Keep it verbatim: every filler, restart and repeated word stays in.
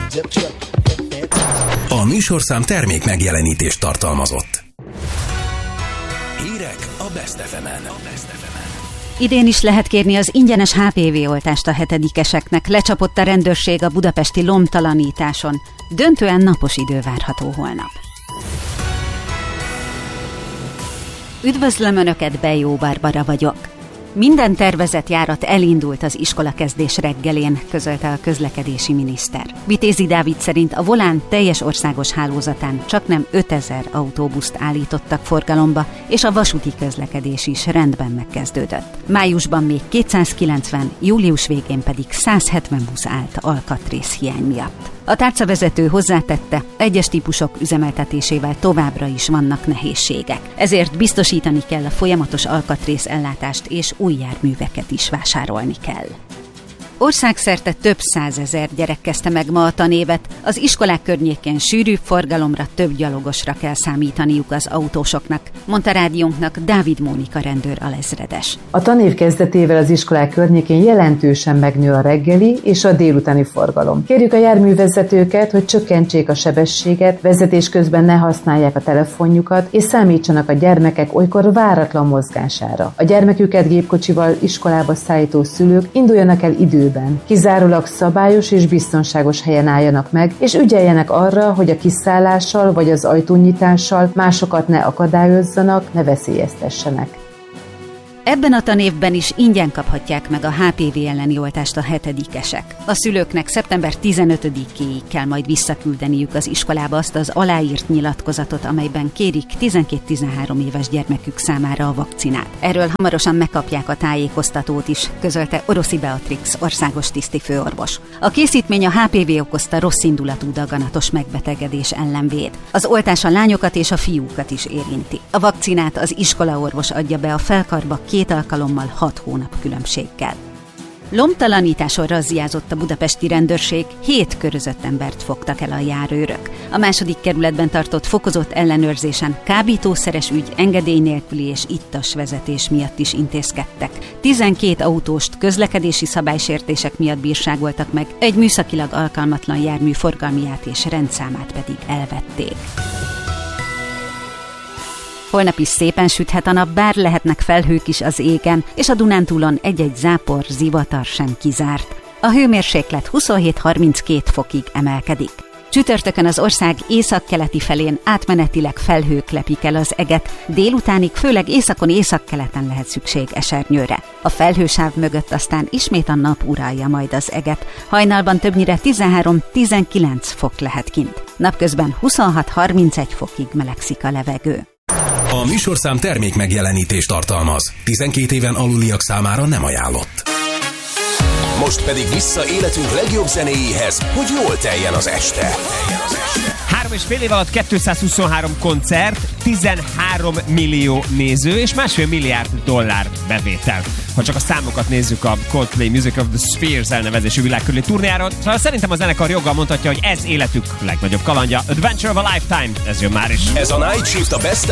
A műsorszám termék megjelenítést tartalmazott. Hírek a Best ef emen. Idén is lehet kérni az ingyenes há pé vé oltást a hetedikeseknek. Lecsapott a rendőrség a budapesti lombtalanításon. Döntően napos idő várható holnap. Üdvözlöm Önöket, Bejó Barbara vagyok. Minden tervezett járat elindult az iskolakezdés reggelén, közölte a közlekedési miniszter. Vitézi Dávid szerint a Volán teljes országos hálózatán csaknem ötezer autóbuszt állítottak forgalomba, és a vasúti közlekedés is rendben megkezdődött. Májusban még kétszázkilencven, július végén pedig száz hetven busz állt alkatrész hiány miatt. A tárcavezető hozzátette, egyes típusok üzemeltetésével továbbra is vannak nehézségek. Ezért biztosítani kell a folyamatos alkatrész ellátást, és új járműveket is vásárolni kell. Országszerte több százezer gyerek kezdte meg ma a tanévet, az iskolák környékén sűrűbb forgalomra, több gyalogosra kell számítaniuk az autósoknak, mondta rádiónknak Dávid Mónika rendőr alezredes. A tanév kezdetével az iskolák környékén jelentősen megnő a reggeli és a délutáni forgalom. Kérjük a járművezetőket, hogy csökkentsék a sebességet, vezetés közben ne használják a telefonjukat, és számítsanak a gyermekek olykor váratlan mozgására. A gyermeküket gépkocsival iskolába szállító szülők induljanak el időben. Kizárólag szabályos és biztonságos helyen álljanak meg, és ügyeljenek arra, hogy a kiszállással vagy az ajtónyitással másokat ne akadályozzanak, ne veszélyeztessenek. Ebben a tanévben is ingyen kaphatják meg a há pé vé elleni oltást a hetedikesek. A szülőknek szeptember tizenötödikéig kell majd visszaküldeniük az iskolába azt az aláírt nyilatkozatot, amelyben kérik tizenkét-tizenhárom éves gyermekük számára a vakcinát. Erről hamarosan megkapják a tájékoztatót is, közölte Oroszi Beatrix országos tisztifőorvos. A készítmény a há pé vé okozta rosszindulatú daganatos megbetegedés ellen véd. Az oltás a lányokat és a fiúkat is érinti. A vakcinát az iskolaorvos adja be a felkarba két alkalommal hat hónap különbséggel. Lombtalanításon razziázott a budapesti rendőrség, hét körözött embert fogtak el a járőrök. A második kerületben tartott fokozott ellenőrzésen kábítószeres ügy, engedély nélküli és ittas vezetés miatt is intézkedtek. tizenkét autóst közlekedési szabálysértések miatt bírságoltak meg, egy műszakilag alkalmatlan jármű forgalmiát és rendszámát pedig elvették. Holnap is szépen süthet a nap, bár lehetnek felhők is az égen, és a Dunántúlon egy-egy zápor, zivatar sem kizárt. A hőmérséklet huszonhét-harminckét fokig emelkedik. Csütörtökön az ország északkeleti felén átmenetileg felhők lepik el az eget, délutánig főleg északon északkeleten lehet szükség esernyőre. A felhősáv mögött aztán ismét a nap uralja majd az eget, hajnalban többnyire tizenhárom-tizenkilenc fok lehet kint. Napközben huszonhat-harmincegy fokig melegszik a levegő. A műsorszám termék megjelenítést tartalmaz. tizenkét éven aluliak számára nem ajánlott. Most pedig vissza életünk legjobb zenéjéhez, hogy jól teljen az este. Három és fél év alatt kétszázhuszonhárom koncert, tizenhárom millió néző és másfél milliárd dollár bevétel. Ha csak a számokat nézzük a Coldplay Music of the Spheres elnevezésű világkörüli turnéjáról, szóval szerintem a zenekar joggal mondhatja, hogy ez életük legnagyobb kalandja. Adventure of a Lifetime, ez jön már is. Ez a Night Shift a Best